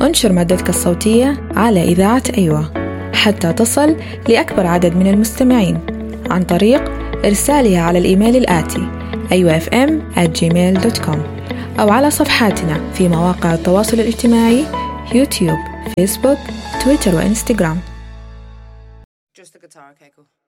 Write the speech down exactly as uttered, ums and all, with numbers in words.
انشر مادتك الصوتية على إذاعة أيوة حتى تصل لأكبر عدد من المستمعين عن طريق إرسالها على الإيميل الآتي أيوة إف إم آت جيميل دوت كوم أو على صفحاتنا في مواقع التواصل الاجتماعي يوتيوب، فيسبوك، تويتر وإنستغرام. Just the guitar, okay, cool.